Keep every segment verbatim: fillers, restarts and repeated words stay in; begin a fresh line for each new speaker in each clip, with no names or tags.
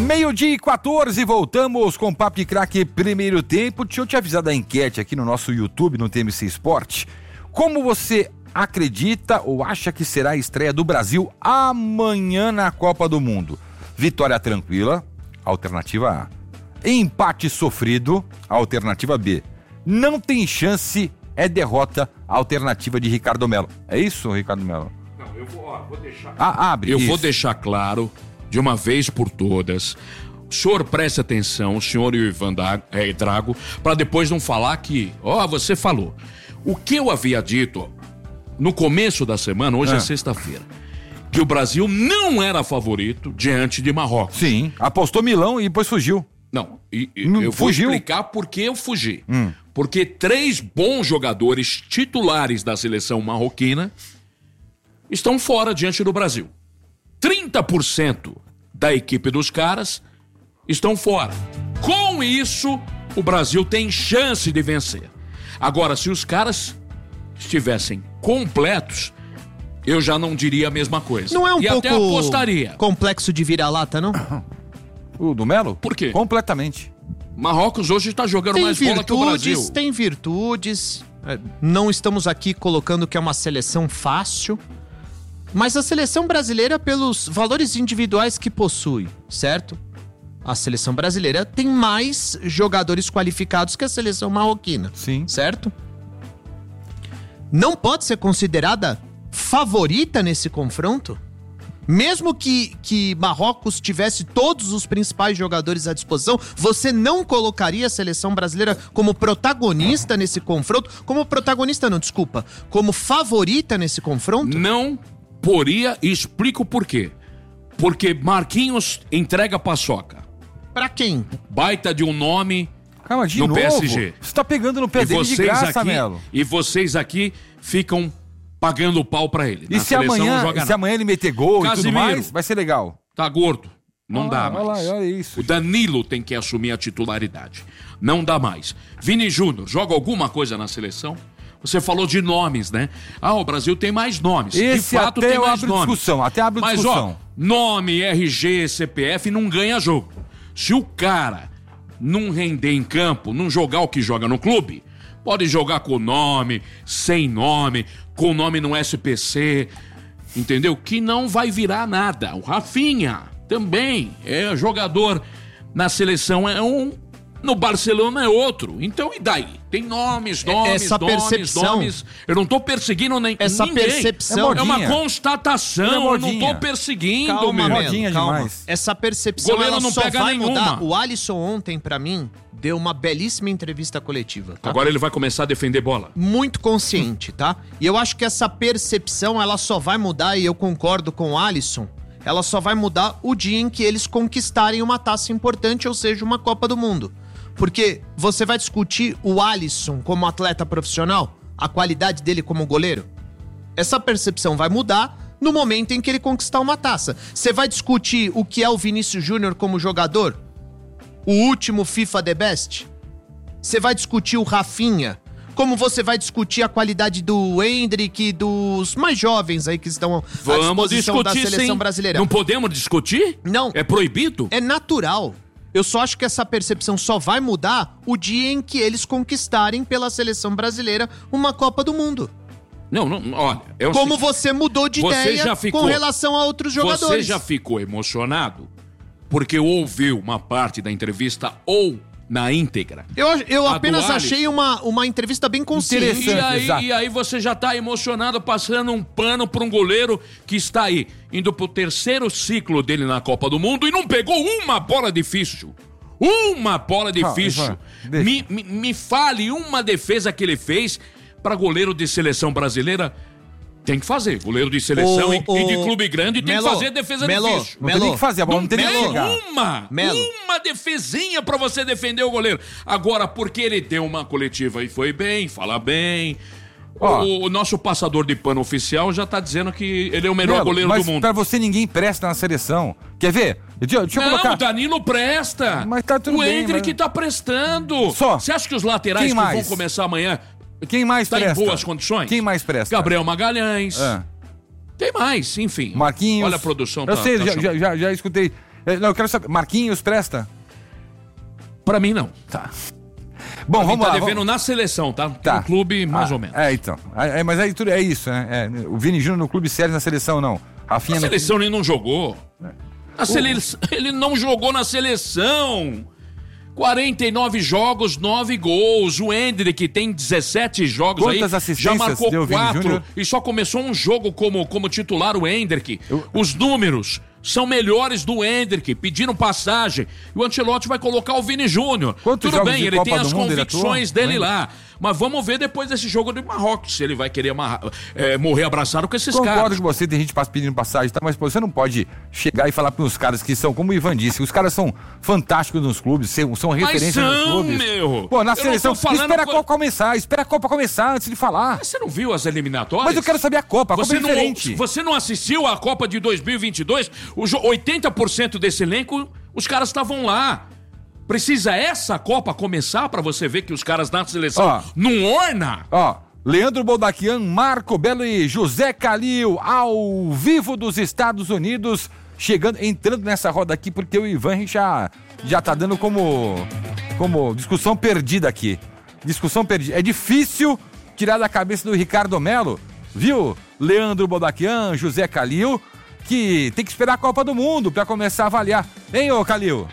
Meio-dia e quatorze, voltamos com o Papo de Craque primeiro tempo. Deixa eu te avisar da enquete aqui no nosso YouTube, no T M C Esporte. Como você acredita ou acha que será a estreia do Brasil amanhã na Copa do Mundo? Vitória tranquila, alternativa A. Empate sofrido, alternativa B. Não tem chance, é derrota, alternativa de Ricardo Melo. É isso, Ricardo Melo?
Não, eu vou, ó, vou deixar...
Ah, abre
Eu
isso.
vou deixar claro, de uma vez por todas, o senhor preste atenção, o senhor e o Ivan Drago, para depois não falar que, ó, você falou. O que eu havia dito no começo da semana, hoje é, é sexta-feira, que o Brasil não era favorito diante de Marrocos.
Sim, apostou Milão e depois fugiu.
Não, e, e
Não,
eu vou
fugiu.
explicar por que eu fugi.
Hum.
Porque três bons jogadores titulares da seleção marroquina estão fora diante do Brasil. trinta por cento da equipe dos caras estão fora. Com isso, o Brasil tem chance de vencer. Agora, se os caras estivessem completos, eu já não diria a mesma coisa.
Não é um
e
pouco
até apostaria.
complexo de vira-lata, não?
O do Melo?
Por quê?
Completamente.
Marrocos hoje está jogando
Tem
mais bola que o Brasil.
virtudes, tem virtudes. É, Não estamos aqui colocando que é uma seleção fácil, mas a seleção brasileira, pelos valores individuais que possui, certo? A seleção brasileira tem mais jogadores qualificados que a seleção marroquina.
Sim.
Certo? Não pode ser considerada favorita nesse confronto? Mesmo que, que Marrocos tivesse todos os principais jogadores à disposição, você não colocaria a seleção brasileira como protagonista nesse confronto? Como protagonista não, desculpa. Como favorita nesse confronto?
Não poria, e explico por quê. Porque Marquinhos entrega paçoca.
Pra quem?
Baita de um nome
Calma, de
no
novo.
P S G.
Você tá pegando no pé
E
dele de
vocês
graça,
aqui,
Melo.
e vocês aqui ficam pagando o pau pra ele.
E
Na
se
seleção não
amanhã,
joga
e se
nada.
amanhã ele meter gol e tudo
Casimiro.
mais, vai ser legal.
Tá gordo. Não
Olha
dá
lá, olha
mais.
lá, olha isso.
O Danilo tem que assumir a titularidade. Não dá mais. Vini Júnior, joga alguma coisa na seleção? Você falou de nomes, né? Ah, o Brasil tem mais nomes.
Esse
de fato
até
tem
eu
mais
abro
nomes.
discussão, até abro
Mas,
discussão.
ó, nome, R G, C P F não ganha jogo. Se o cara não render em campo, não jogar o que joga no clube, pode jogar com nome, sem nome, com nome no S P C, entendeu? Que não vai virar nada. O Rafinha também é jogador na seleção, é um, no Barcelona é outro. Então, e daí? Tem nomes, nomes,
Essa
nomes,
percepção-
nomes. Eu não tô perseguindo nem
Essa
ninguém.
percepção-
É uma
modinha.
constatação,
É
eu não
modinha.
tô perseguindo,
Calma,
meu.
Melo,
modinha
calma.
demais.
Essa percepção
Goleiro
ela
não
só
pega
vai
nenhuma.
mudar. O Alisson ontem, pra mim, deu uma belíssima entrevista coletiva. Tá?
Agora ele vai começar a defender bola.
Muito consciente, tá? E eu acho que essa percepção, ela só vai mudar, e eu concordo com o Alisson, ela só vai mudar o dia em que eles conquistarem uma taça importante, ou seja, uma Copa do Mundo. Porque você vai discutir o Alisson como atleta profissional, a qualidade dele como goleiro? Essa percepção vai mudar no momento em que ele conquistar uma taça. Você vai discutir o que é o Vinícius Júnior como jogador? O último FIFA The Best? Você vai discutir o Rafinha? Como você vai discutir a qualidade do Endrick e dos mais jovens aí que estão à
Vamos
disposição da
discutir,
seleção
sim.
brasileira?
Não podemos discutir?
Não.
É proibido?
É natural. Eu só acho que essa percepção só vai mudar o dia em que eles conquistarem pela seleção brasileira uma Copa do Mundo.
Não, não, olha... É o
Como
seguinte,
você mudou de
você
ideia
já ficou-
com relação a outros jogadores.
Você já ficou emocionado porque ouviu uma parte da entrevista ou na íntegra?
Eu, eu
A
apenas
do
achei uma, uma entrevista bem consciente.
E aí,
Exato.
e aí você já tá emocionado passando um pano pra um goleiro que está aí, indo pro terceiro ciclo dele na Copa do Mundo e não pegou uma bola difícil. Uma bola difícil.
Ivan, deixa.
me, me, me fale uma defesa que ele fez pra goleiro de seleção brasileira. Tem que fazer. Goleiro de seleção
Ô,
e,
ô,
e de clube grande tem
Melo,
que fazer defesa
Melo,
difícil.
Não tem nem que fazer, a bola não tem nem que
Tem
chegar.
uma,
Melo.
uma defesinha pra você defender o goleiro. Agora, porque ele deu uma coletiva e foi bem, fala bem.
Ó.
o, o nosso passador de pano oficial já tá dizendo que ele é o melhor
Melo,
goleiro
mas
do mundo.
pra você ninguém presta na seleção. Quer ver? Deixa, deixa eu
Não,
colocar...
o Danilo presta.
Mas tá tudo
o
bem,
Endrick
mas-
tá prestando.
Só.
Você acha que os laterais
Quem
que
mais?
vão começar amanhã
Quem mais
tá
presta?
em boas condições?
Quem mais presta?
Gabriel Magalhães.
Ah.
Tem mais, enfim.
Marquinhos.
Olha a produção.
Eu
tá-
sei,
tá
já,
chamando.
já, já, já escutei. Não, eu quero saber. Marquinhos presta?
Pra mim, não.
Tá. Bom,
pra
vamos
mim tá
lá.
devendo
vamos...
na seleção, tá?
Tá.
No clube, mais
ah,
ou menos.
É, então. É, mas aí tudo é isso, né? É, o Vini Júnior no clube sério, na seleção, não. Rafinha
na
no...
seleção ele não jogou. A sele... Ele não jogou na seleção. quarenta e nove jogos, nove gols. O Endrick tem dezessete jogos.
Quantas
aí,
assistências
já marcou
deu o Vini
quatro
Júnior?
e só começou um jogo como, como titular o Endrick.
Eu...
Os números são melhores do Endrick, pediram passagem. E o Ancelotti vai colocar o Vini Júnior.
Quantos
Tudo
jogos
bem,
de
ele
Copa
tem
do
as
Mundo ele
convicções
atuou?
dele lá. Mas vamos ver depois desse jogo do Marrocos, se ele vai querer amarrar, é, morrer abraçado com esses
Concordo
caras.
com você, tem gente pedindo passagem, tá? Mas pô, você não pode chegar e falar pros caras que são, como o Ivan disse, os caras são fantásticos nos clubes, são referência nos
são,
clubes.
meu!
Pô, na
Eu
seleção,
não tô falando
espera a
co-
Copa começar, espera a Copa começar antes de falar.
Mas você não viu as eliminatórias?
Mas eu quero saber a Copa, a Copa
Você
é
não,
diferente.
você não assistiu a Copa de dois mil e vinte e dois? O jo- oitenta por cento desse elenco, os caras estavam lá. Precisa essa Copa começar pra você ver que os caras na seleção
Ó.
não orna?
Ó, Leandro Boldaquian, Marco Belo e José Calil, ao vivo dos Estados Unidos, chegando, entrando nessa roda aqui, porque o Ivan já, já tá dando como, como discussão perdida aqui. Discussão perdida. É difícil tirar da cabeça do Ricardo Melo, viu? Leandro Boldaquian, José Calil, que tem que esperar a Copa do Mundo pra começar a avaliar. Hein, ô Calil?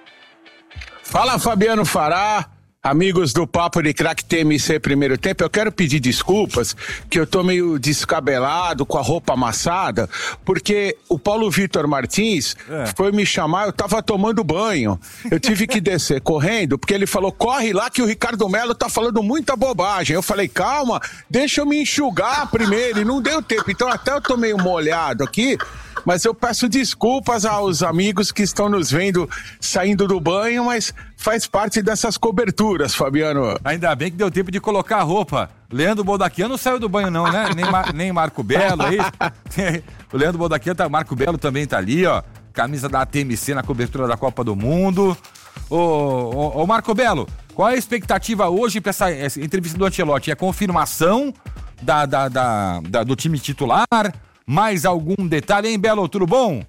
Fala, Fabiano Fará, amigos do Papo de Craque T M C Primeiro Tempo. Eu quero pedir desculpas, que eu tô meio descabelado, com a roupa amassada, porque o Paulo Vitor Martins
É.
foi me chamar, eu tava tomando banho. Eu tive que descer correndo, porque ele falou, corre lá que o Ricardo Melo tá falando muita bobagem. Eu falei, calma, deixa eu me enxugar primeiro, e não deu tempo. Então até eu tô meio molhado aqui, mas eu peço desculpas aos amigos que estão nos vendo saindo do banho, mas faz parte dessas coberturas, Fabiano.
Ainda bem que deu tempo de colocar a roupa. Leandro Boldaquian não saiu do banho não, né? Nem, Mar- nem Marco Belo, é isso? O Leandro Boldaquian tá, Marco Belo também tá ali, ó. Camisa da T M C na cobertura da Copa do Mundo. Ô, ô, ô Marco Belo, qual é a expectativa hoje para essa, essa entrevista do Ancelotti? É confirmação da, da, da, da- do time titular? Mais algum detalhe, hein, Belo? Tudo bom?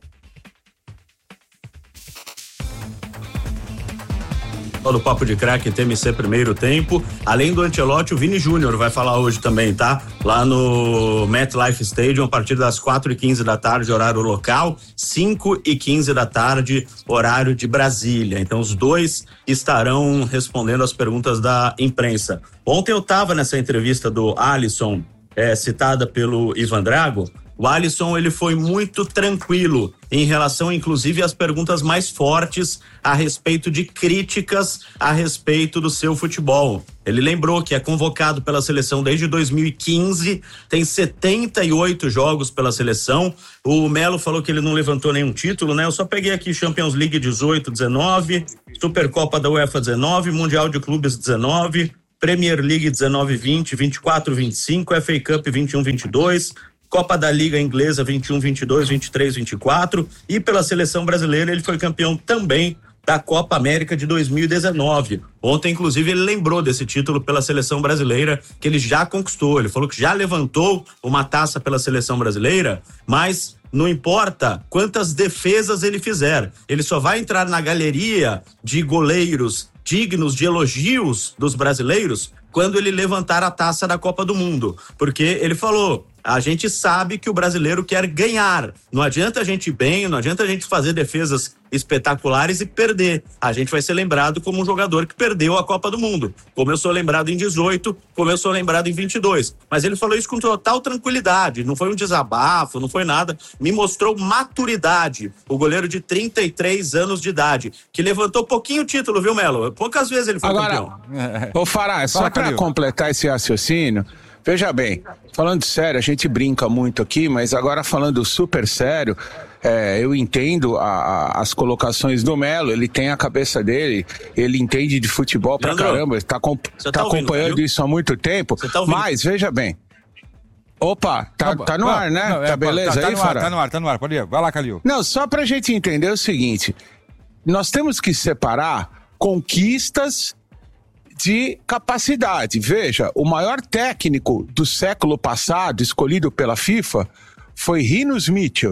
Do Papo de Craque T M C Primeiro Tempo. Além do Ancelotti, o Vini Júnior vai falar hoje também, tá? Lá no MetLife Stadium, a partir das quatro e quinze da tarde, horário local, cinco e quinze da tarde, horário de Brasília. Então, os dois estarão respondendo as perguntas da imprensa. Ontem eu tava nessa entrevista do Alisson, é, citada pelo Ivan Drago. O Alisson, ele foi muito tranquilo em relação, inclusive, às perguntas mais fortes a respeito de críticas a respeito do seu futebol. Ele lembrou que é convocado pela seleção desde dois mil e quinze, tem setenta e oito jogos pela seleção. O Melo falou que ele não levantou nenhum título, né? Eu só peguei aqui Champions League dezoito, dezenove, Supercopa da UEFA dezenove, Mundial de Clubes dezenove, Premier League dezenove, vinte, vinte e quatro, vinte e cinco, F A Cup vinte e um, vinte e dois, Copa da Liga Inglesa vinte e um, vinte e dois, vinte e três, vinte e quatro, e pela seleção brasileira ele foi campeão também da Copa América de dois mil e dezenove. Ontem, inclusive, ele lembrou desse título pela seleção brasileira que ele já conquistou. Ele falou que já levantou uma taça pela seleção brasileira, mas não importa quantas defesas ele fizer, ele só vai entrar na galeria de goleiros dignos de elogios dos brasileiros quando ele levantar a taça da Copa do Mundo, porque ele falou, a gente sabe que o brasileiro quer ganhar, não adianta a gente ir bem, não adianta a gente fazer defesas espetaculares e perder, a gente vai ser lembrado como um jogador que perdeu a Copa do Mundo, como eu sou lembrado em dezoito, como eu sou lembrado em vinte e dois, mas ele falou isso com total tranquilidade, não foi um desabafo, não foi nada, me mostrou maturidade, o goleiro de trinta e três anos de idade, que levantou pouquinho o título, viu, Melo? Poucas vezes ele foi
Agora,
campeão.
ô Fará, só
Fala,
para
Calil.
completar esse raciocínio, veja bem, falando sério, a gente brinca muito aqui, mas agora falando super sério, é, eu entendo a, a, as colocações do Melo, ele tem a cabeça dele, ele entende de futebol pra
Leandro,
caramba, está tá,
você
tá
tá ouvindo,
acompanhando
viu?
isso há muito tempo,
Você tá ouvindo?
mas veja bem, opa, tá, tá no ar, né?
Não, é,
tá beleza
tá, tá
aí,
no ar,
Fará?
tá no ar, tá no ar, pode ir. Vai lá, Calil.
Não, só pra gente entender o seguinte, nós temos que separar conquistas de capacidade. Veja, o maior técnico do século passado, escolhido pela FIFA, foi Rinus Michels.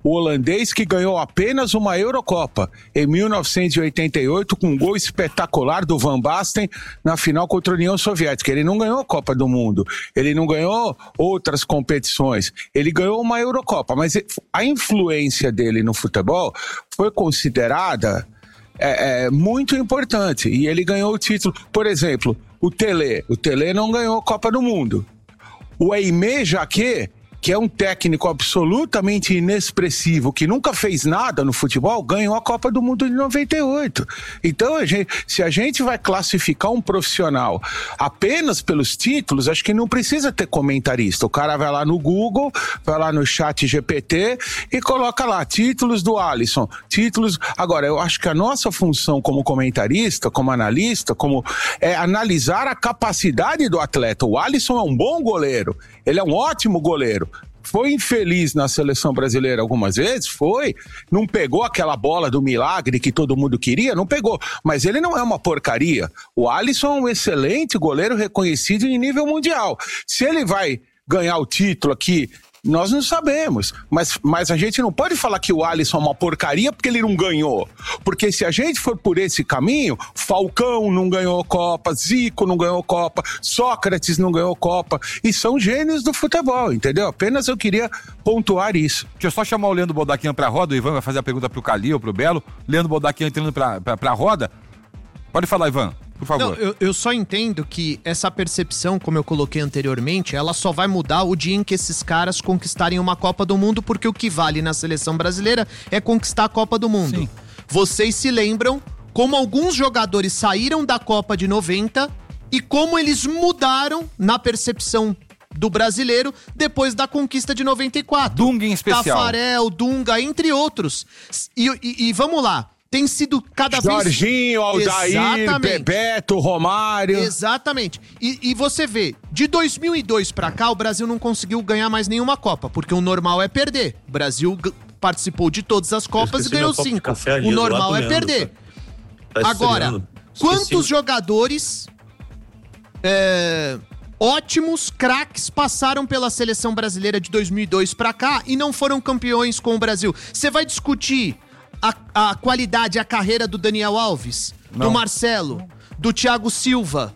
o holandês que ganhou apenas uma Eurocopa em mil novecentos e oitenta e oito com um gol espetacular do Van Basten na final contra a União Soviética. Ele não ganhou a Copa do Mundo, ele não ganhou outras competições, ele ganhou uma Eurocopa, mas a influência dele no futebol foi considerada é, é, muito importante e ele ganhou o título. Por exemplo, o Tele, o Tele não ganhou a Copa do Mundo. O Aimé Jacquet, que é um técnico absolutamente inexpressivo, que nunca fez nada no futebol, ganhou a Copa do Mundo de noventa e oito. Então, a gente, se a gente vai classificar um profissional apenas pelos títulos, acho que não precisa ter comentarista. O cara vai lá no Google, vai lá no chat G P T e coloca lá, títulos do Alisson, títulos... Agora, eu acho que a nossa função como comentarista, como analista, como é analisar a capacidade do atleta. O Alisson é um bom goleiro, ele é um ótimo goleiro. Foi infeliz na seleção brasileira algumas vezes, foi, não pegou aquela bola do milagre que todo mundo queria, não pegou, mas ele não é uma porcaria. O Alisson é um excelente goleiro reconhecido em nível mundial. Se ele vai ganhar o título aqui, nós não sabemos, mas, mas a gente não pode falar que o Alisson é uma porcaria porque ele não ganhou, porque se a gente for por esse caminho, Falcão não ganhou Copa, Zico não ganhou Copa, Sócrates não ganhou Copa, e são gênios do futebol, entendeu? Apenas eu queria pontuar isso.
Deixa eu só chamar o Leandro Boldaquian pra roda, o Ivan vai fazer a pergunta pro Calil, pro Belo, Leandro Boldaquian entrando pra, pra, pra roda. Pode falar, Ivan. Por favor.
Não, eu, eu só entendo que essa percepção, como eu coloquei anteriormente, ela só vai mudar o dia em que esses caras conquistarem uma Copa do Mundo, porque o que vale na seleção brasileira é conquistar a Copa do Mundo. Sim. Vocês se lembram como alguns jogadores saíram da Copa de noventa e como eles mudaram na percepção do brasileiro depois da conquista de noventa e quatro.
Dunga em especial.
Tafarel, Dunga, entre outros. E, e, e vamos lá. Tem sido cada vez...
Jorginho, Aldair, Exatamente. Bebeto, Romário...
Exatamente. E, e você vê, de dois mil e dois pra cá, o Brasil não conseguiu ganhar mais nenhuma Copa, porque o normal é perder. O Brasil g- participou de todas as Copas e ganhou cinco. O normal é perder. Tá Agora, quantos jogadores é, ótimos, craques, passaram pela seleção brasileira de dois mil e dois pra cá e não foram campeões com o Brasil? Você vai discutir... A, a qualidade, a carreira do Daniel Alves, Não. do Marcelo, do Thiago Silva.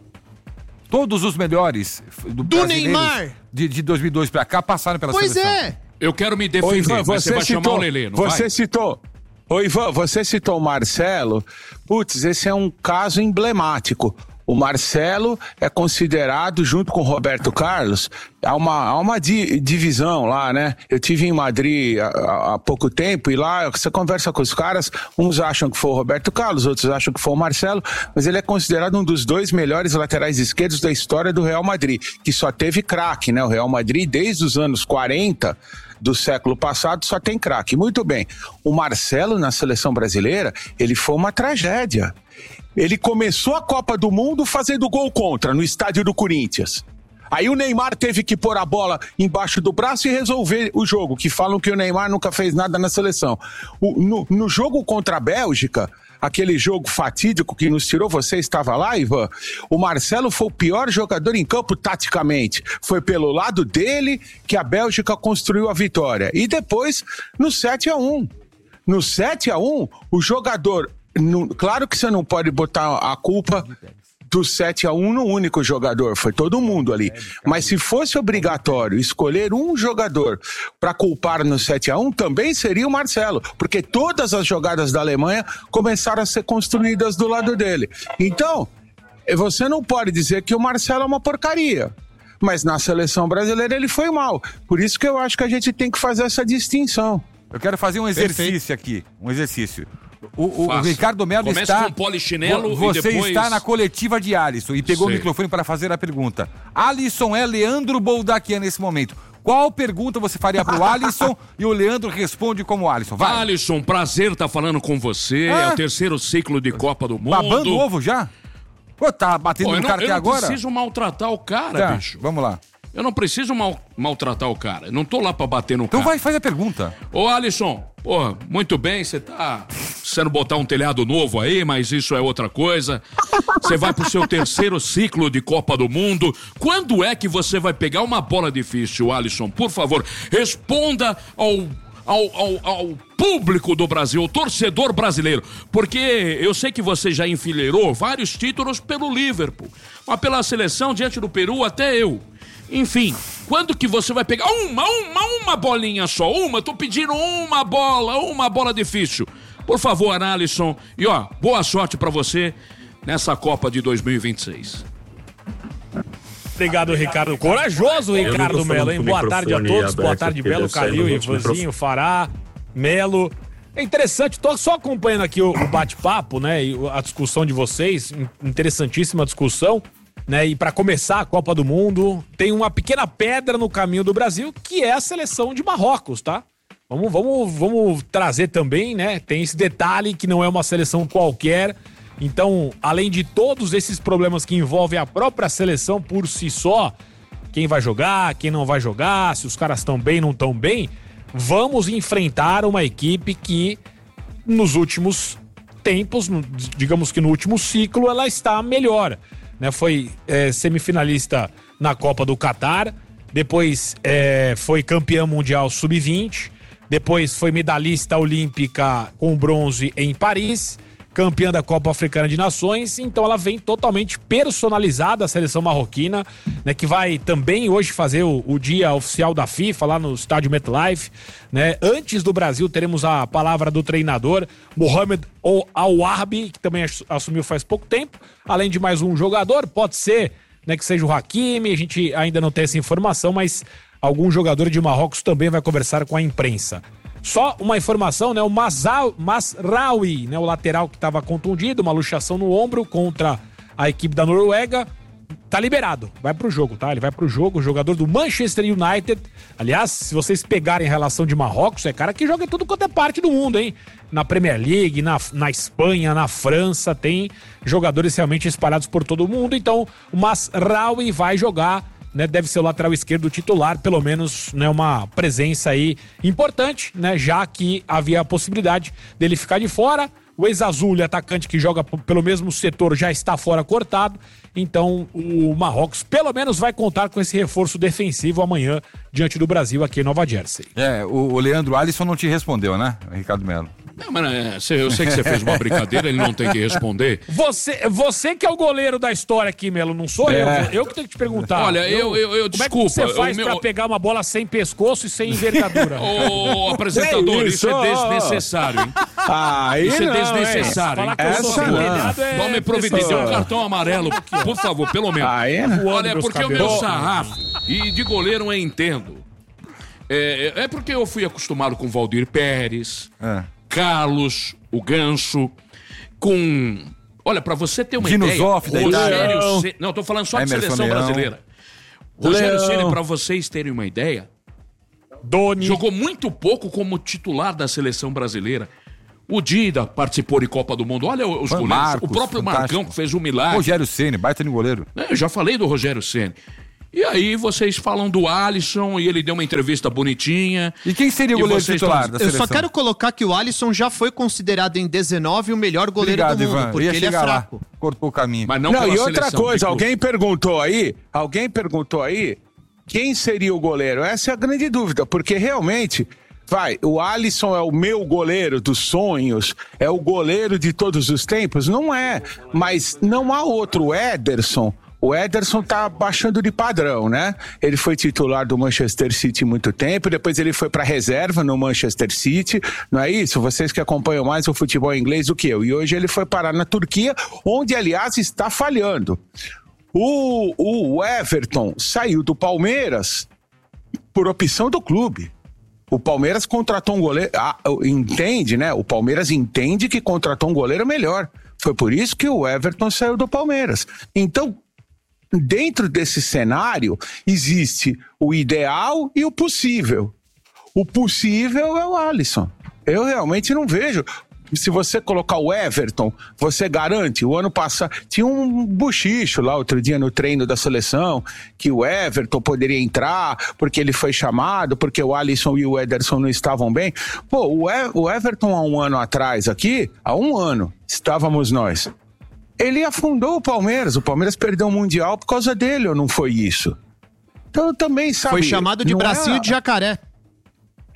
Todos os melhores do,
do Neymar.
De, de dois mil e dois pra cá passaram pela
pois
seleção.
Pois é.
Eu quero me defender, Ô, Ivan, você, você vai citou, chamar o Lelê, não
Você
vai?
citou... Ô, Ivan, você citou o Marcelo. Putz, esse é um caso emblemático. O Marcelo é considerado, junto com o Roberto Carlos, há uma, há uma di, divisão lá, né? Eu tive em Madrid há, há pouco tempo e lá você conversa com os caras, uns acham que foi o Roberto Carlos, outros acham que foi o Marcelo, mas ele é considerado um dos dois melhores laterais esquerdos da história do Real Madrid, que só teve craque, né? O Real Madrid, desde os anos quarenta do século passado, só tem craque. Muito bem, o Marcelo na seleção brasileira, ele foi uma tragédia. Ele começou a Copa do Mundo fazendo gol contra, no estádio do Corinthians. Aí o Neymar teve que pôr a bola embaixo do braço e resolver o jogo, que falam que o Neymar nunca fez nada na seleção. O, no, no jogo contra a Bélgica, aquele jogo fatídico que nos tirou, você estava lá, Ivan? O Marcelo foi o pior jogador em campo taticamente. Foi pelo lado dele que a Bélgica construiu a vitória. E depois, no sete a um. No sete a um, o jogador... No, claro que você não pode botar a culpa do sete a um no único jogador, foi todo mundo ali. Mas se fosse obrigatório escolher um jogador para culpar no sete a um, também seria o Marcelo, porque todas as jogadas da Alemanha começaram a ser construídas do lado dele. Então, você não pode dizer que o Marcelo é uma porcaria, mas na seleção brasileira ele foi mal. Por isso que eu acho que a gente tem que fazer essa distinção.
Eu quero fazer um exercício Perfeito. aqui, um exercício. O, o, o Ricardo Melo
Começa
está...
com polichinelo
Você
e depois...
está na coletiva de Alisson e pegou
Sei.
o microfone para fazer a pergunta. Alisson é Leandro Boldaquian nesse momento. Qual pergunta você faria pro Alisson e o Leandro responde como Alisson? Vai.
Alisson, prazer estar falando com você. É, é o terceiro ciclo de Copa do Mundo.
Babando ovo já? Pô, tá batendo Pô, no
não,
cara até agora?
Eu não preciso maltratar o cara,
tá,
bicho.
Vamos lá.
Eu não preciso mal, maltratar o cara. Eu não tô lá pra bater no
então
cara.
Então vai, faz a pergunta.
Ô, Alisson, pô, muito bem, você tá precisando botar um telhado novo aí, mas isso é outra coisa. Você vai pro seu terceiro ciclo de Copa do Mundo. Quando é que você vai pegar uma bola difícil, Alisson? Por favor, responda ao, ao, ao, ao público do Brasil, ao torcedor brasileiro, porque eu sei que você já enfileirou vários títulos pelo Liverpool, mas pela seleção diante do Peru até eu. Enfim, quando que você vai pegar uma, uma, uma bolinha só, uma, tô pedindo uma bola, uma bola difícil. Por favor, Alisson, e ó, boa sorte pra você nessa Copa de dois mil e vinte e seis.
Obrigado, Ricardo. Corajoso, Ricardo Melo, hein? Boa tarde a todos, boa tarde, Belo, Calil, Ivanzinho, Fará, Melo. É interessante, tô só acompanhando aqui o, o bate-papo, né, e a discussão de vocês, interessantíssima discussão, né, e para começar a Copa do Mundo, tem uma pequena pedra no caminho do Brasil, que é a seleção de Marrocos, tá? Vamos, vamos, vamos trazer também, né, tem esse detalhe que não é uma seleção qualquer. Então, além de todos esses problemas que envolvem a própria seleção por si só, quem vai jogar, quem não vai jogar, se os caras estão bem, não estão bem, vamos enfrentar uma equipe que nos últimos tempos, digamos que no último ciclo, ela está melhor, né? Foi é, semifinalista na Copa do Catar, depois é, foi campeã mundial sub vinte, depois foi medalhista olímpica com bronze em Paris, campeã da Copa Africana de Nações, então ela vem totalmente personalizada, a seleção marroquina, né, que vai também hoje fazer o, o dia oficial da FIFA lá no estádio MetLife, né? Antes do Brasil teremos a palavra do treinador Mohamed Al-Warbi, que também assumiu faz pouco tempo, além de mais um jogador, pode ser, né, que seja o Hakimi, a gente ainda não tem essa informação, mas algum jogador de Marrocos também vai conversar com a imprensa. Só uma informação, né? O Mazraoui, né? O lateral que estava contundido, uma luxação no ombro contra a equipe da Noruega, tá liberado, vai pro jogo, tá? Ele vai pro jogo, jogador do Manchester United. Aliás, se vocês pegarem a relação de Marrocos, é cara que joga em tudo quanto é parte do mundo, hein? Na Premier League, na, na Espanha, na França, tem jogadores realmente espalhados por todo o mundo. Então, o Mazraoui vai jogar, né, deve ser o lateral esquerdo titular, pelo menos, né, uma presença aí importante, né, já que havia a possibilidade dele ficar de fora. O ex-azul, atacante que joga p- pelo mesmo setor, já está fora cortado. Então o Marrocos pelo menos vai contar com esse reforço defensivo amanhã diante do Brasil aqui em Nova Jersey.
É, o, o Leandro Alisson não te respondeu, né, Ricardo Melo?
Não, mas é, cê, eu sei que você fez uma brincadeira, ele não tem que responder.
Você, você que é o goleiro da história aqui, Melo, não sou é. eu. Eu que tenho que te perguntar.
Olha, eu, eu, eu
como
desculpa.
Como é que você faz
meu...
pra pegar uma bola sem pescoço e sem envergadura?
Ô, apresentador, isso? isso é desnecessário, hein?
Ah,
isso
não,
é desnecessário, hein?
Essa não.
Tome providência, um cartão amarelo, por favor, pelo menos.
Ah, é? Não.
Olha, é porque o meu sarrafo, e de goleiro eu entendo. É, é porque eu fui acostumado com Valdir Pérez, é. Carlos, o Ganso, com... Olha, pra você ter uma
Dino
ideia...
Zoff, da
Rogério Ceni... Não, tô falando só de
Emerson
seleção
Leão.
brasileira. Rogério Ceni, pra vocês terem uma ideia,
Doni.
jogou muito pouco como titular da seleção brasileira. O Dida participou de Copa do Mundo. Olha os
Foi
goleiros.
Marcos,
o próprio
fantástico.
Marcão, que fez um milagre.
Rogério Ceni, baita de goleiro.
É, eu já falei do Rogério Ceni. E aí vocês falam do Alisson e ele deu uma entrevista bonitinha.
E quem seria o
E
goleiro
vocês
titular
estão-
da
Eu
seleção?
só quero colocar que o Alisson já foi considerado em dezenove o melhor goleiro
Obrigado,
do mundo,
Ivan.
porque
Ia
ele é
chegar lá.
fraco.
Cortou o caminho.
Mas não,
Não,
pela
e outra
seleção,
coisa,
de clube.
alguém perguntou aí, alguém perguntou aí, quem seria o goleiro? Essa é a grande dúvida, porque realmente, vai, o Alisson é o meu goleiro dos sonhos, é o goleiro de todos os tempos? Não é, mas não há outro. O Ederson, o Ederson tá baixando de padrão, né? Ele foi titular do Manchester City muito tempo, depois ele foi pra reserva no Manchester City, não é isso? Vocês que acompanham mais o futebol inglês do que eu. E hoje ele foi parar na Turquia, onde, aliás, está falhando. O, o Everton saiu do Palmeiras por opção do clube. O Palmeiras contratou um goleiro, ah, entende, né? O Palmeiras entende que contratou um goleiro melhor. Foi por isso que o Everton saiu do Palmeiras. Então, dentro desse cenário, existe o ideal e o possível. O possível é o Alisson. Eu realmente não vejo. Se você colocar o Everton, você garante. O ano passado tinha um buchicho lá outro dia no treino da seleção, que o Everton poderia entrar porque ele foi chamado, porque o Alisson e o Ederson não estavam bem. Pô, o, e- o Everton há um ano atrás aqui, há um ano, estávamos nós. Ele afundou o Palmeiras. O Palmeiras perdeu o Mundial por causa dele, ou não foi isso? Então também, sabe...
Foi chamado de
não
bracinho
é-
de jacaré.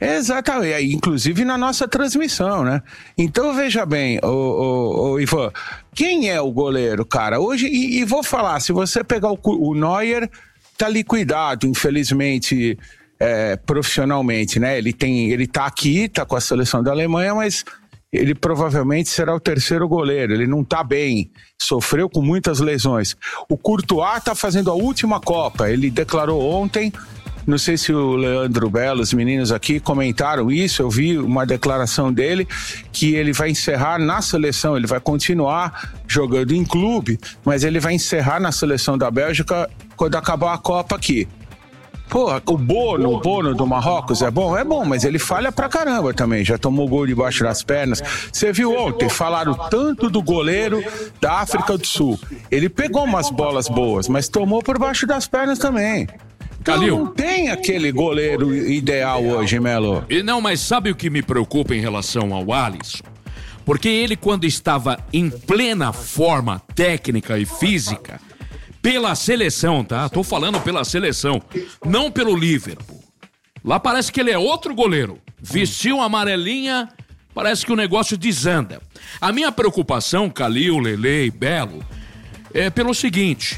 Exatamente, inclusive na nossa transmissão, né? Então, veja bem, ô, ô, ô, Ivan, quem é o goleiro, cara? Hoje, e, e vou falar, se você pegar o, o Neuer, tá liquidado, infelizmente, é, profissionalmente, né? Ele, tem, ele tá aqui, tá com a seleção da Alemanha, mas ele provavelmente será o terceiro goleiro, ele não tá bem, sofreu com muitas lesões. O Courtois tá fazendo a última Copa, ele declarou ontem... Não sei se o Leandro Belo, os meninos aqui comentaram isso, eu vi uma declaração dele que ele vai encerrar na seleção, ele vai continuar jogando em clube, mas ele vai encerrar na seleção da Bélgica quando acabar a Copa aqui. Porra, o Bono, o Bono do Marrocos é bom? É bom, mas ele falha pra caramba também, já tomou gol debaixo das pernas. Você viu ontem, falaram tanto do goleiro da África do Sul. Ele pegou umas bolas boas, mas tomou por baixo das pernas também. Então
Calil.
Não tem aquele goleiro ideal hoje, Melo.
E não, mas sabe o que me preocupa em relação ao Alisson? Porque ele, quando estava em plena forma técnica e física, pela seleção, tá? Tô falando pela seleção, não pelo Liverpool. Lá parece que ele é outro goleiro. Vestiu uma amarelinha, parece que o negócio desanda. A minha preocupação, Calil, Lele e Belo, é pelo seguinte...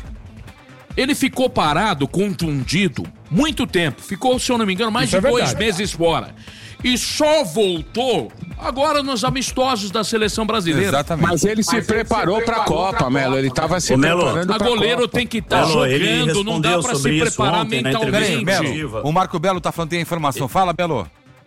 Ele ficou parado, contundido, muito tempo. Ficou, se eu não me engano, mais
Isso
de
é
dois
verdade.
meses fora. E só voltou agora nos amistosos da seleção brasileira.
Exatamente.
Mas ele se
Mas
preparou
ele se
pra
preparou
Copa,
pra
Melo. Ele tava se
Ô, Melo,
preparando
A
pra
goleiro
Copa.
tem que estar
Melo, ele
jogando, não dá
respondeu
pra se
sobre isso
preparar
ontem na
mentalmente.
entrevista
Belo,
coletiva.
o Marco Belo tá falando, tem a informação. Fala, Belo.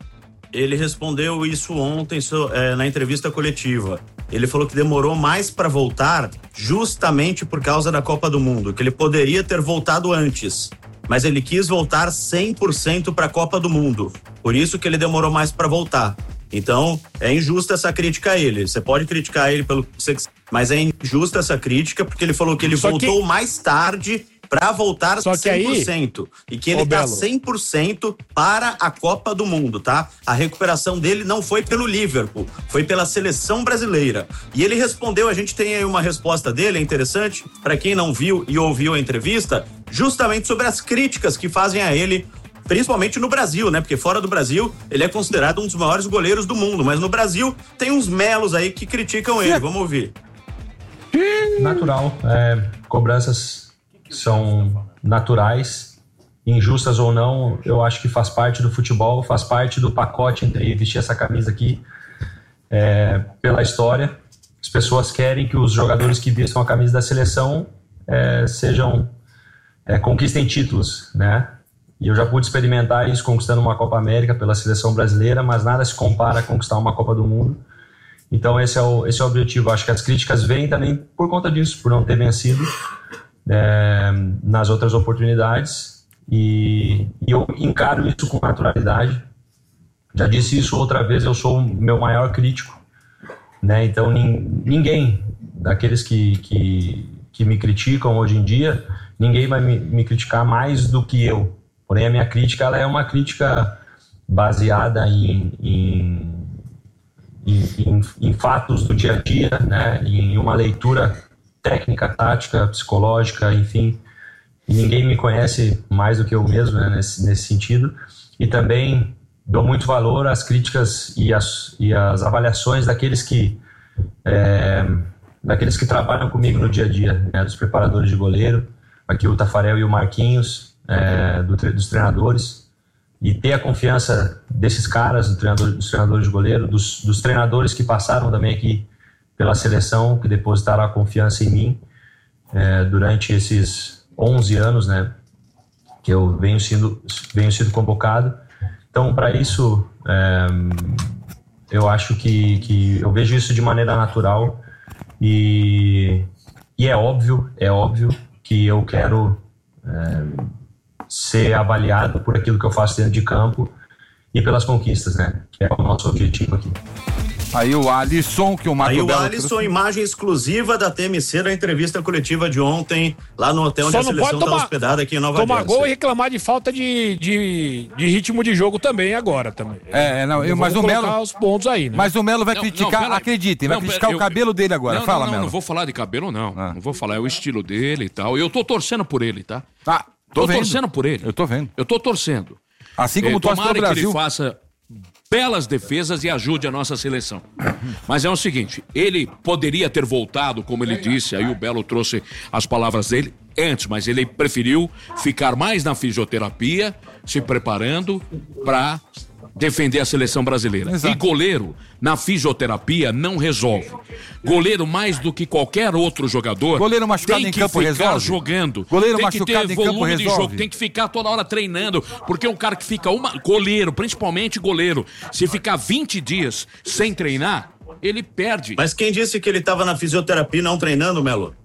Ele respondeu isso ontem so- é, na entrevista coletiva. Ele falou que demorou mais para voltar justamente por causa da Copa do Mundo, que ele poderia ter voltado antes, mas ele quis voltar cem por cento para a Copa do Mundo. Por isso que ele demorou mais para voltar. Então, é injusta essa crítica a ele. Você pode criticar ele pelo que você quiser, mas é injusta essa crítica porque ele falou que ele
Só
voltou
que-
mais tarde para voltar
Só que aí-
cem por cento. E que ele
Ô,
tá
Belo.
cem por cento para a Copa do Mundo, tá? A recuperação dele não foi pelo Liverpool, foi pela seleção brasileira. E ele respondeu, a gente tem aí uma resposta dele, é interessante, para quem não viu e ouviu a entrevista, justamente sobre as críticas que fazem a ele, principalmente no Brasil, né? Porque fora do Brasil, ele é considerado um dos maiores goleiros do mundo, mas no Brasil tem uns melos aí que criticam ele. Vamos ouvir.
Natural. É, cobranças são naturais, injustas ou não, eu acho que faz parte do futebol, faz parte do pacote entre vestir essa camisa aqui é, pela história. As pessoas querem que os jogadores que vistam a camisa da seleção é, sejam é, conquistem títulos, né? E eu já pude experimentar isso conquistando uma Copa América pela seleção brasileira, mas nada se compara a conquistar uma Copa do Mundo. Então esse é o, esse é o objetivo. Acho que as críticas vêm também por conta disso, por não ter vencido é, nas outras oportunidades. E, e eu encaro isso com naturalidade. Já disse isso outra vez, eu sou o meu maior crítico, né? Então nin, ninguém daqueles que, que, que me criticam hoje em dia, ninguém vai me, me criticar mais do que eu. Porém a minha crítica ela é uma crítica baseada em, em, em, em, em fatos do dia a dia, né? Em uma leitura técnica, tática, psicológica, enfim. E ninguém me conhece mais do que eu mesmo, né, nesse, nesse sentido. E também dou muito valor às críticas e as, e as avaliações daqueles que, é, daqueles que trabalham comigo no dia a dia, né, dos preparadores de goleiro, aqui o Tafarel e o Marquinhos, é, do, dos treinadores. E ter a confiança desses caras, do treinador, dos treinadores de goleiro, dos, dos treinadores que passaram também aqui pela seleção, que depositaram a confiança em mim é, durante esses onze anos, né, que eu venho sendo, venho sendo convocado. Então, para isso, é, eu acho que, que eu vejo isso de maneira natural e, e é óbvio, é óbvio que eu quero é, ser avaliado por aquilo que eu faço dentro de campo e pelas conquistas, né, que é o nosso objetivo aqui.
Aí o Alisson, que o Marco
Aí o
Belo
Alisson,
trouxe.
imagem exclusiva da T M C da entrevista coletiva de ontem, lá no hotel onde
Só
a
não
seleção
pode
está
tomar-
hospedada aqui em Nova
Tomar
Jersey.
gol e reclamar de falta de, de, de ritmo de jogo também agora também.
É, não, eu- mas
Vamos
o Melo-
colocar os pontos aí, né?
Mas o Melo vai
Não,
criticar,
não, pera-
acreditem, vai
não,
criticar
pera-
o cabelo
eu-
dele agora.
Não,
Fala,
não, não,
Melo.
não vou falar de cabelo, não.
Ah.
Não vou falar, é o estilo dele e tal. Eu tô torcendo por ele, tá?
Ah, tô
Tô
vendo.
torcendo por ele.
Eu tô vendo.
Eu tô torcendo.
Assim como
É,
torce
tomara
pro
que
Brasil.
ele faça belas defesas e ajude a nossa seleção. Mas é o seguinte, ele poderia ter voltado, como ele disse, aí o Belo trouxe as palavras dele antes, mas ele preferiu ficar mais na fisioterapia, se preparando para defender a seleção brasileira. Exato. E goleiro, na fisioterapia, não resolve. Goleiro, mais do que qualquer outro jogador,
goleiro machucado
tem
em
que
campo
ficar
resolve.
jogando.
Goleiro
tem
machucado
que ter
em campo
volume de
resolve.
jogo, tem que ficar toda hora treinando, porque um cara que fica uma... Goleiro, principalmente goleiro, se ficar vinte dias sem treinar, ele perde.
Mas quem disse que ele estava na fisioterapia e não treinando, Melo?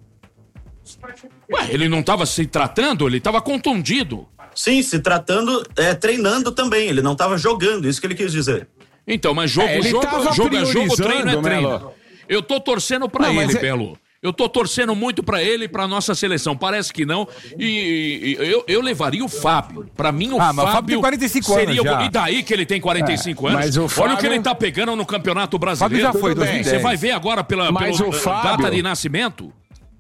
Ué, ele não estava se tratando? Ele estava contundido.
Sim, se tratando, é, treinando também. Ele não estava jogando, isso que ele quis dizer.
Então, mas jogo,
é,
jogo, jogo é jogo, treino é treino.
Melo.
Eu tô torcendo pra
não,
ele,
é...
Belo. Eu tô torcendo muito pra ele e pra nossa seleção. Parece que não. E, e eu, eu levaria o Fábio. Pra mim, o
ah,
Fábio,
mas o Fábio tem quarenta e cinco anos
seria
já.
E daí que ele tem quarenta e cinco
é,
anos?
mas o Fábio...
Olha o que ele tá pegando no Campeonato Brasileiro.
Fábio já foi, dois mil e dez.
Você vai ver agora pela,
mas
pela
o Fábio...
data de nascimento?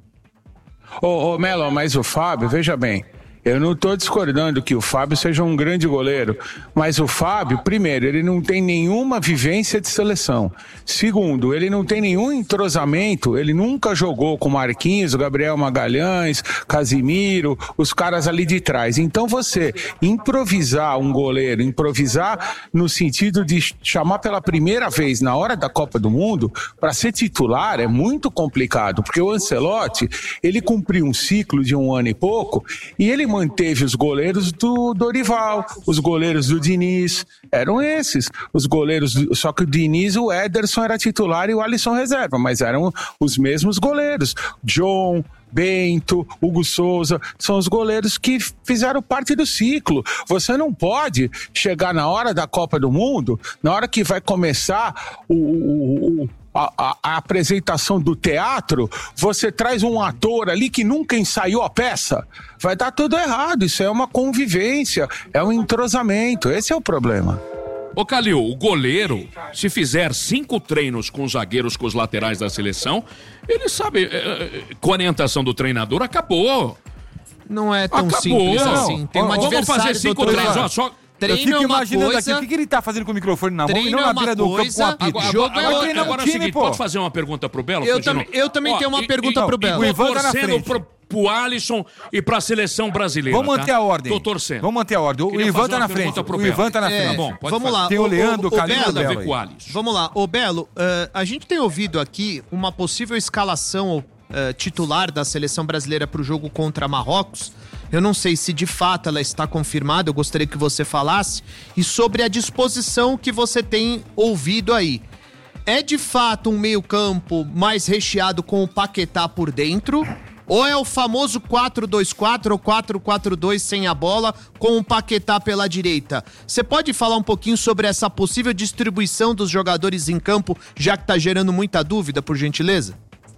Ô, ô, Melo, mas o Fábio, veja bem, eu não estou discordando que o Fábio seja um grande goleiro, mas o Fábio, primeiro, ele não tem nenhuma vivência de seleção. Segundo, ele não tem nenhum entrosamento, ele nunca jogou com Marquinhos, Gabriel Magalhães, Casimiro, os caras ali de trás. Então você improvisar um goleiro, improvisar no sentido de chamar pela primeira vez na hora da Copa do Mundo para ser titular é muito complicado, porque o Ancelotti, ele cumpriu um ciclo de um ano e pouco e ele manteve os goleiros do Dorival, os goleiros do Diniz, eram esses, os goleiros, do, só que o Diniz, o Ederson era titular e o Alisson reserva, mas eram os mesmos goleiros, John, Bento, Hugo Souza, são os goleiros que fizeram parte do ciclo. Você não pode chegar na hora da Copa do Mundo, na hora que vai começar o, o, o A, a, a apresentação do teatro, você traz um ator ali que nunca ensaiou a peça, vai dar tudo errado. Isso é uma convivência, é um entrosamento, esse é o problema.
Ô Calil, o goleiro, se fizer cinco treinos com os zagueiros, com os laterais da seleção, ele sabe, com a orientação do treinador, acabou.
Não é tão
acabou.
simples assim. Tem uma
Vamos fazer cinco treinos, ó, só...
Treino eu fico
é
imaginando
coisa,
aqui, o que, que ele tá fazendo com o microfone na mão e não
é
na beira do campo com a pita?
Agora,
Jogo
agora,
é
agora,
outro.
agora é o seguinte, pode fazer uma pergunta pro Belo?
Eu, tam, eu também ó, tenho uma
e,
pergunta
e,
pro Belo.
O Ivan tá na frente.
Pro, pro Alisson e pra seleção brasileira.
Vamos manter
tá?
a ordem.
Tô torcendo.
Vamos manter a ordem. O
Queria
Ivan tá na frente. O Ivan tá na frente.
É,
bom,
vamos
fazer.
lá.
Tem o Leandro, o,
o
Calil e o
Belo.
Belo.
Vamos lá. Ô Belo, uh, a gente tem ouvido aqui uma possível escalação uh, titular da seleção brasileira pro jogo contra Marrocos. Eu não sei se de fato ela está confirmada, eu gostaria que você falasse. E sobre a disposição que você tem ouvido aí. É de fato um meio-campo mais recheado com o Paquetá por dentro? Ou é o famoso quatro dois quatro ou quatro quatro dois sem a bola com o Paquetá pela direita? Você pode falar um pouquinho sobre essa possível distribuição dos jogadores em campo, já que está gerando muita dúvida, por gentileza?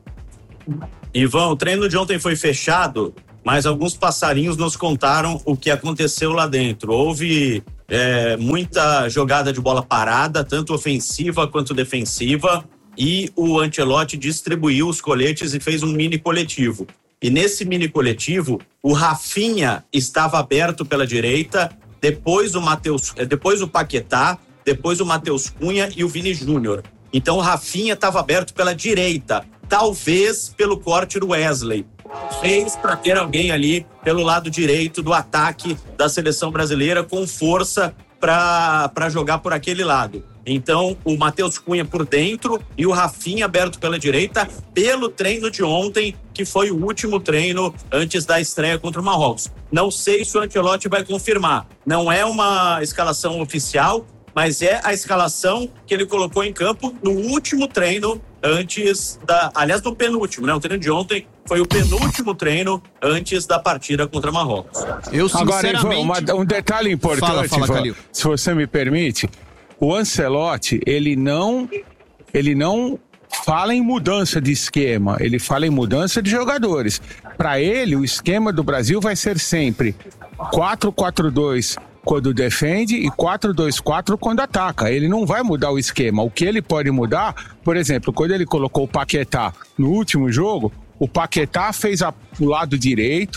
Ivan, o treino de ontem foi fechado, mas alguns passarinhos nos contaram o que aconteceu lá dentro. Houve é, muita jogada de bola parada, tanto ofensiva quanto defensiva, e o Ancelotti distribuiu os coletes e fez um mini coletivo. E nesse mini coletivo, o Rafinha estava aberto pela direita, depois o Mateus, depois o Paquetá, depois o Matheus Cunha e o Vini Júnior. Então o Rafinha estava aberto pela direita, talvez pelo corte do Wesley. Fez para ter alguém ali pelo lado direito do ataque da seleção brasileira com força para jogar por aquele lado. Então, o Matheus Cunha por dentro e o Rafinha aberto pela direita pelo treino de ontem, que foi o último treino antes da estreia contra o Marrocos. Não sei se o Ancelotti vai confirmar. Não é uma escalação oficial, mas é a escalação que ele colocou em campo no último treino antes da... Aliás, no penúltimo, né? O treino de ontem foi o penúltimo treino antes da partida contra Marrocos.
Eu, sinceramente...
Agora, Ivan, uma, um detalhe importante,
fala, fala,
Ivan,
Calil.
se você me permite, o Ancelotti, ele não, ele não fala em mudança de esquema, ele fala em mudança de jogadores. Para ele, o esquema do Brasil vai ser sempre quatro quatro dois quando defende e quatro dois quatro quando ataca. Ele não vai mudar o esquema. O que ele pode mudar, por exemplo, quando ele colocou o Paquetá no último jogo, o Paquetá fez a, o lado direito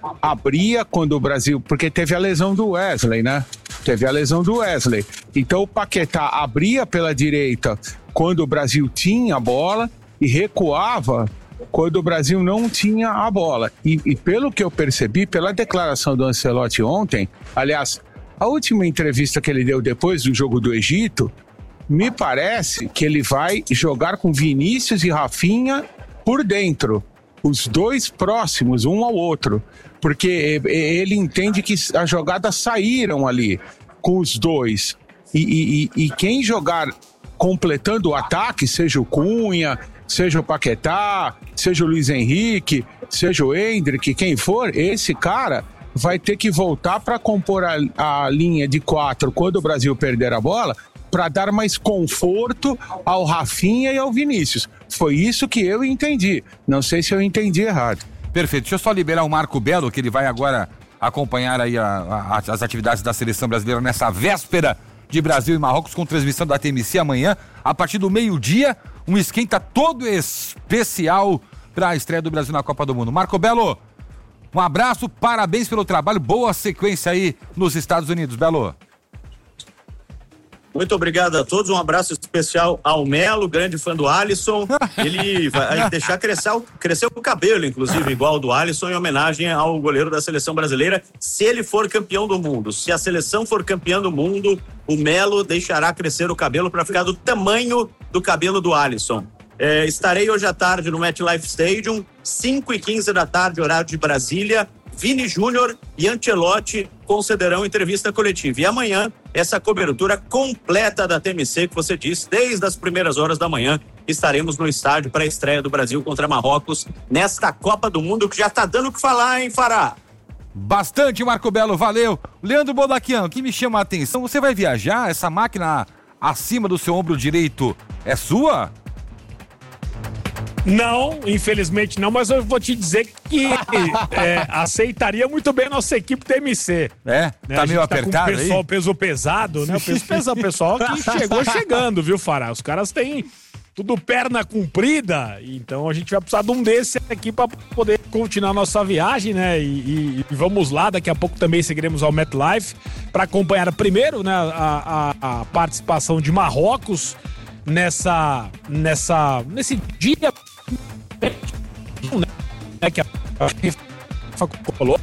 abria quando o Brasil... Porque teve a lesão do Wesley, né? Teve a lesão do Wesley. Então o Paquetá abria pela direita quando o Brasil tinha a bola e recuava quando o Brasil não tinha a bola. E, e pelo que eu percebi, pela declaração do Ancelotti ontem, aliás, a última entrevista que ele deu depois do jogo do Egito, me parece que ele vai jogar com Vinícius e Rafinha por dentro, os dois próximos, um ao outro, porque ele entende que as jogadas saíram ali com os dois. E, e, e quem jogar completando o ataque, seja o Cunha, seja o Paquetá, seja o Luiz Henrique, seja o Endrick, quem for, esse cara vai ter que voltar para compor a, a linha de quatro quando o Brasil perder a bola, para dar mais conforto ao Rafinha e ao Vinícius. Foi isso que eu entendi. Não sei se eu entendi errado.
Perfeito. Deixa eu só liberar o Marco Belo, que ele vai agora acompanhar aí a, a, as atividades da seleção brasileira nessa véspera de Brasil e Marrocos, com transmissão da T M C amanhã, a partir do meio-dia, um esquenta todo especial para a estreia do Brasil na Copa do Mundo. Marco Belo, um abraço, parabéns pelo trabalho, boa sequência aí nos Estados Unidos, Belo.
Muito obrigado a todos, um abraço especial ao Melo, grande fã do Alisson. Ele vai deixar crescer, crescer o cabelo, inclusive, igual ao do Alisson, em homenagem ao goleiro da seleção brasileira, se ele for campeão do mundo. Se a seleção for campeã do mundo, o Melo deixará crescer o cabelo para ficar do tamanho do cabelo do Alisson. É, estarei hoje à tarde no MetLife Stadium, cinco e quinze da tarde, horário de Brasília. Vini Júnior e Ancelotti concederão entrevista coletiva. E amanhã, essa cobertura completa da T M C, que você disse, desde as primeiras horas da manhã, estaremos no estádio para a estreia do Brasil contra Marrocos nesta Copa do Mundo, que já tá dando o que falar, hein, Fará?
Bastante, Marco Belo, valeu. Leandro Bodaquian, o que me chama a atenção, você vai viajar? Essa máquina acima do seu ombro direito é sua?
Não, infelizmente não, mas eu vou te dizer que é, aceitaria muito bem a nossa equipe T M C.
É?
Né?
Tá meio
tá
apertado
com o pessoal,
aí?
peso pesado, né? O peso pesado, o pessoal que chegou chegando, viu, Fará? Os caras têm tudo perna comprida, então a gente vai precisar de um desse aqui para poder continuar a nossa viagem, né? E, e, e vamos lá, daqui a pouco também seguiremos ao MetLife para acompanhar primeiro, né, a, a, a participação de Marrocos nessa, nessa, nesse dia, né, que a falou.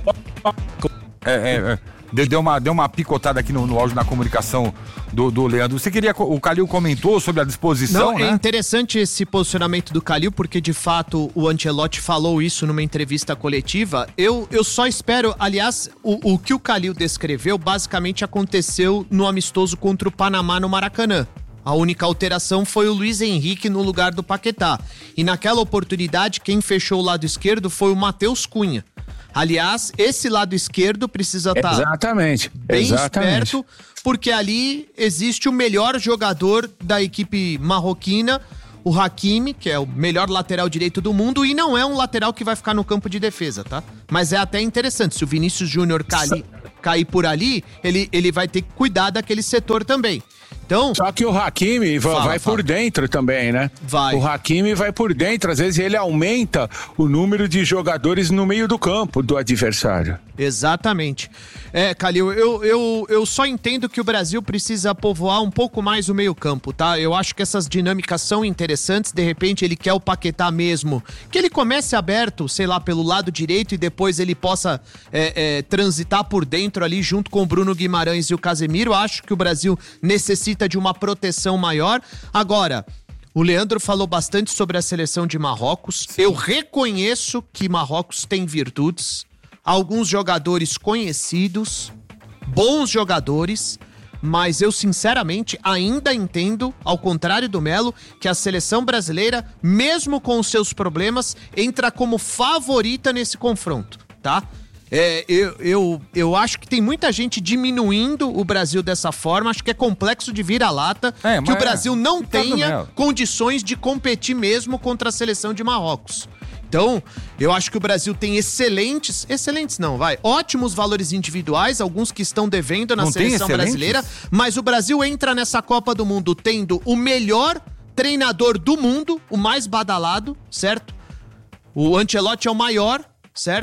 É, é, é. Deu uma, deu uma picotada aqui no, no áudio, na comunicação do, do Leandro. Você queria, o Calil comentou sobre a disposição,
Não,
né?
É interessante esse posicionamento do Calil, porque de fato o Ancelotti falou isso numa entrevista coletiva. Eu, eu só espero, aliás, o, o que o Calil descreveu basicamente aconteceu no amistoso contra o Panamá no Maracanã. A única alteração foi o Luiz Henrique no lugar do Paquetá. E naquela oportunidade, quem fechou o lado esquerdo foi o Matheus Cunha. Aliás, esse lado esquerdo precisa estar
Exatamente.
bem
Exatamente.
esperto, porque ali existe o melhor jogador da equipe marroquina, o Hakimi, que é o melhor lateral direito do mundo, e não é um lateral que vai ficar no campo de defesa, tá? Mas é até interessante, se o Vinícius Júnior cair, cair por ali, ele, ele vai ter que cuidar daquele setor também. Então,
Só que o Hakimi va-
Fala,
vai
fala.
por dentro também, né?
Vai.
O Hakimi vai por dentro, às vezes ele aumenta o número de jogadores no meio do campo do adversário.
exatamente. É, Calil, eu, eu, eu só entendo que o Brasil precisa povoar um pouco mais o meio-campo, tá? Eu acho que essas dinâmicas são interessantes. De repente, ele quer o Paquetá mesmo. Que ele comece aberto, sei lá, pelo lado direito e depois ele possa é, é, transitar por dentro ali junto com o Bruno Guimarães e o Casemiro. Acho que o Brasil necessita de uma proteção maior. Agora, o Leandro falou bastante sobre a seleção de Marrocos. Eu reconheço que Marrocos tem virtudes. Alguns jogadores conhecidos, bons jogadores, mas eu sinceramente ainda entendo, ao contrário do Melo, que a seleção brasileira, mesmo com os seus problemas, entra como favorita nesse confronto, tá? É, eu, eu, eu acho que tem muita gente diminuindo o Brasil dessa forma, acho que é complexo de vira-lata,
É,
que o
mas-
Brasil não
Ricardo
tenha
Melo.
condições de competir mesmo contra a seleção de Marrocos. Então, eu acho que o Brasil tem excelentes, excelentes não, vai, ótimos valores individuais, alguns que estão devendo na
Não tem
seleção
excelentes?
brasileira, mas o Brasil entra nessa Copa do Mundo tendo o melhor treinador do mundo, o mais badalado, certo? O Ancelotti é o maior, certo? Então,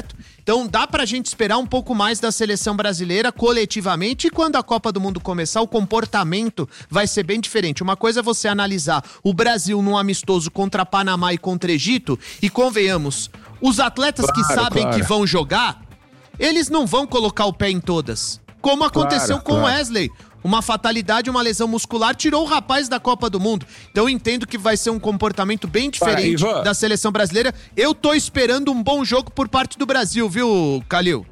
Então dá pra gente esperar um pouco mais da seleção brasileira coletivamente, e quando a Copa do Mundo começar, o comportamento vai ser bem diferente. Uma coisa é você analisar o Brasil num amistoso contra Panamá e contra Egito, e convenhamos, os atletas claro, que sabem claro. que vão jogar, eles não vão colocar o pé em todas. Como aconteceu claro, com o claro. Wesley. Uma fatalidade, uma lesão muscular, tirou o rapaz da Copa do Mundo. Então eu entendo que vai ser um comportamento bem diferente Para, da seleção brasileira. Eu tô esperando um bom jogo por parte do Brasil, viu, Calil?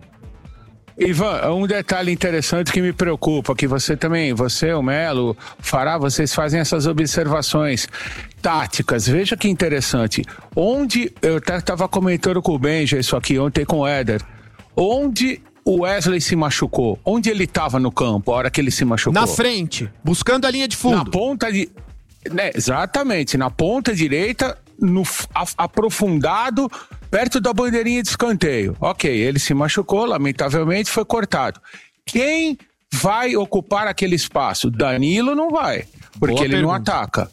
Ivan, um detalhe interessante que me preocupa, que você também, você, o Melo, o Fará, vocês fazem essas observações táticas. Veja que interessante. Onde, eu até estava comentando com o Benja isso aqui ontem com o Éder, onde o Wesley se machucou? Onde ele estava no campo, a hora que ele se machucou?
Na frente, buscando a linha de fundo.
Na ponta de... Né, exatamente, na ponta direita, no, a, aprofundado, perto da bandeirinha de escanteio. Ok, ele se machucou, lamentavelmente foi cortado. Quem vai ocupar aquele espaço? Danilo não vai, porque Boa ele pergunta. não ataca.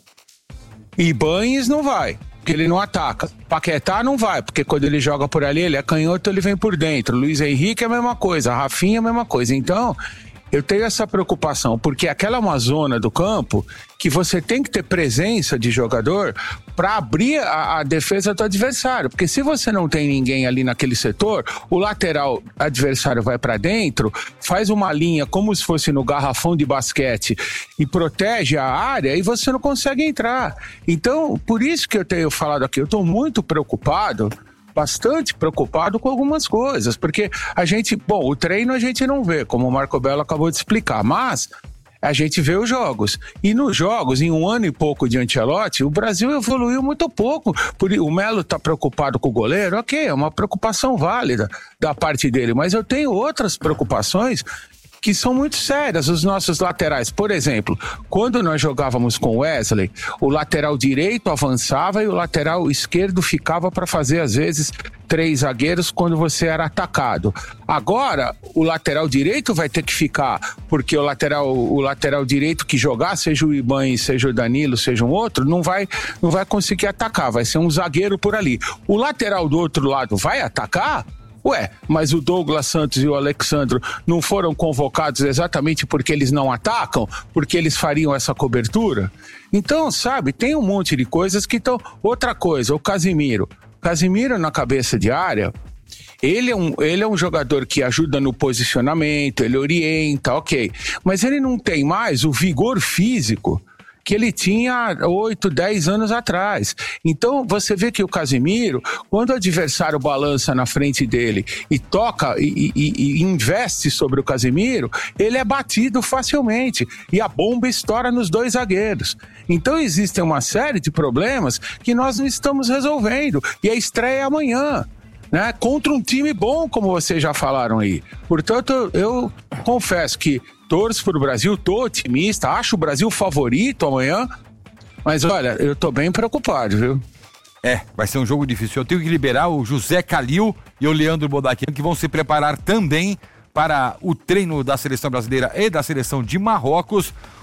Ibañez não vai, porque ele não ataca. Paquetá não vai, porque quando ele joga por ali, ele é canhoto, ele vem por dentro. Luiz Henrique é a mesma coisa, Rafinha é a mesma coisa. Então, eu tenho essa preocupação, porque aquela é uma zona do campo que você tem que ter presença de jogador para abrir a, a defesa do adversário, porque se você não tem ninguém ali naquele setor, o lateral adversário vai para dentro, faz uma linha como se fosse no garrafão de basquete e protege a área e você não consegue entrar. Então, por isso que eu tenho falado aqui, eu estou muito preocupado, bastante preocupado com algumas coisas, porque a gente, bom, o treino a gente não vê, como o Marco Belo acabou de explicar, mas a gente vê os jogos, e nos jogos, em um ano e pouco de Ancelotti, o Brasil evoluiu muito pouco. O Melo tá preocupado com o goleiro, ok, é uma preocupação válida da parte dele, mas eu tenho outras preocupações que são muito sérias. Os nossos laterais, por exemplo, quando nós jogávamos com o Wesley, o lateral direito avançava e o lateral esquerdo ficava para fazer, às vezes, três zagueiros quando você era atacado. Agora, o lateral direito vai ter que ficar, porque o lateral, o lateral direito que jogar, seja o Ibañez, seja o Danilo, seja um outro, não vai, não vai conseguir atacar, vai ser um zagueiro por ali. O lateral do outro lado vai atacar? Ué, mas o Douglas Santos e o Alexandro não foram convocados exatamente porque eles não atacam? Porque eles fariam essa cobertura? Então, sabe, tem um monte de coisas que estão... Outra coisa, o Casimiro. Casimiro na cabeça de área, ele é, um, ele é um jogador que ajuda no posicionamento, ele orienta, ok. Mas ele não tem mais o vigor físico que ele tinha oito, dez anos atrás. Então, você vê que o Casimiro, quando o adversário balança na frente dele e toca e, e, e investe sobre o Casimiro, ele é batido facilmente e a bomba estoura nos dois zagueiros. Então, existem uma série de problemas que nós não estamos resolvendo, e a estreia é amanhã, né? Contra um time bom, como vocês já falaram aí. Portanto, eu confesso que torço pro Brasil, tô otimista, acho o Brasil favorito amanhã, mas olha, eu tô bem preocupado, viu?
É, vai ser um jogo difícil. Eu tenho que liberar o José Calil e o Leandro Bodaquian, que vão se preparar também para o treino da seleção brasileira e da seleção de Marrocos.